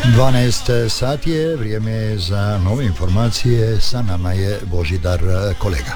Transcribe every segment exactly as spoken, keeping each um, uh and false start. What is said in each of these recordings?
dvanaest sati je, vrijeme je za nove informacije, sa nama je Božidar Kolega.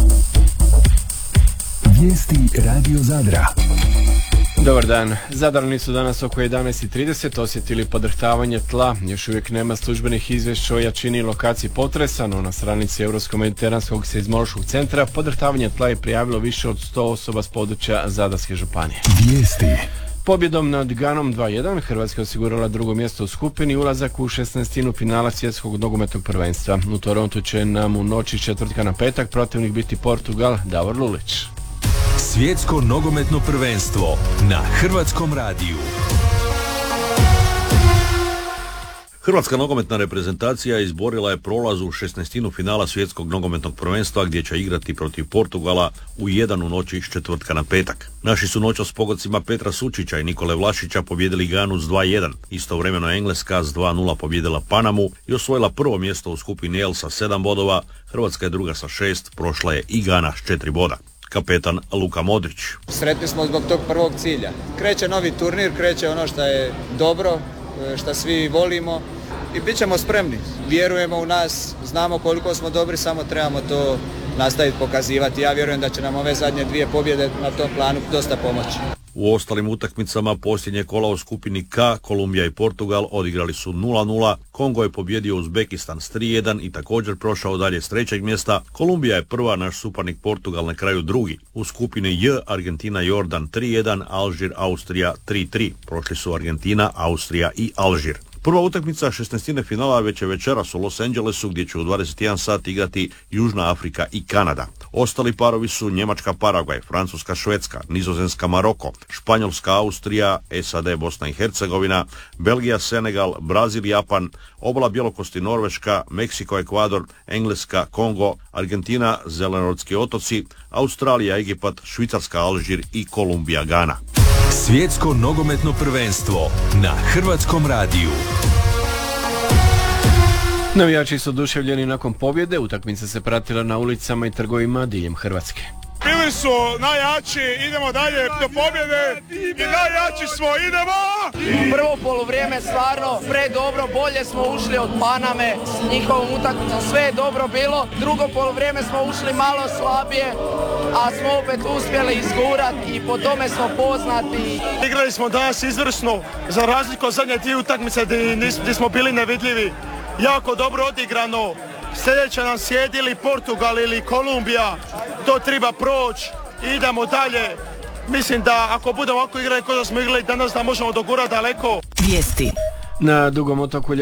Vijesti Radio Zadra. Dobar dan. Zadrani su danas oko jedanaest i trideset osjetili podrhtavanje tla. Još uvijek nema službenih izvješća o jačini i lokaciji potresa, no na stranici Europsko-mediteranskog seizmološkog centra podrhtavanje tla je prijavilo više od sto osoba s područja Zadarske županije. Vijesti. Pobjedom nad Ganom dva jedan Hrvatska osigurala drugo mjesto u skupini, ulazak u šesnaestinu finala svjetskog nogometnog prvenstva. U Torontu će nam u noći četvrtka na petak protivnik biti Portugal, Davor Lulić. Svjetsko nogometno prvenstvo na Hrvatskom radiju. Hrvatska nogometna reprezentacija izborila je prolaz u šesnaestinu finala svjetskog nogometnog prvenstva gdje će igrati protiv Portugala u jedan u noći s četvrtka na petak. Naši su noćas s pogodcima Petra Sučića i Nikole Vlašića pobjedili Ganu s dva jedan. Istovremeno Engleska s dva nula pobjedila Panamu i osvojila prvo mjesto u skupini L sa sedam bodova. Hrvatska je druga sa šest, prošla je i Gana s četiri boda. Kapetan Luka Modrić. Sretni smo zbog tog prvog cilja. Kreće novi turnir, kreće ono što je dobro, što svi volimo i bit ćemo spremni. Vjerujemo u nas, znamo koliko smo dobri, samo trebamo to nastaviti pokazivati. Ja vjerujem da će nam ove zadnje dvije pobjede na tom planu dosta pomoći. U ostalim utakmicama posljednje kola u skupini K, Kolumbija i Portugal odigrali su nula nula, Kongo je pobjedio Uzbekistan s tri jedan i također prošao dalje s trećeg mjesta. Kolumbija je prva, naš suparnik Portugal na kraju drugi. U skupini J, Argentina Jordan tri jedan, Alžir Austrija tri tri. Prošli su Argentina, Austrija i Alžir. Prva utakmica šesnaestine finala već je večeras u Los Angelesu gdje će u dvadeset jedan sat igrati Južna Afrika i Kanada. Ostali parovi su Njemačka Paragvaj, Francuska Švedska, Nizozemska Maroko, Španjolska Austrija, S A D Bosna i Hercegovina, Belgija Senegal, Brazil Japan, Obala Bjelokosti Norveška, Meksiko Ekvador, Engleska Kongo, Argentina Zelenortski otoci, Australija Egipat, Švicarska Alžir i Kolumbija Gana. Svjetsko nogometno prvenstvo na Hrvatskom radiju. Navijači su oduševljeni nakon pobjede, utakmica se pratila na ulicama i trgovima diljem Hrvatske. Bili su najjači, idemo dalje do pobjede i najjači smo, idemo! Prvo poluvrijeme stvarno predobro, bolje smo ušli od Paname s njihovom utakmicom, sve je dobro bilo. Drugo poluvrijeme smo ušli malo slabije, a smo opet uspjeli izgurati i po tome smo poznati. Igrali smo danas izvrsno, za razliku od zadnje dvije utakmice gdje smo bili nevidljivi. Jako dobro odigrano. Sljedeće nam slijedi ili Portugal ili Kolumbija. To treba proći. Idemo dalje. Mislim da ako budemo ovako igrali kao da smo igrali danas da možemo dogurati daleko. Vijesti. Na Dugom otoku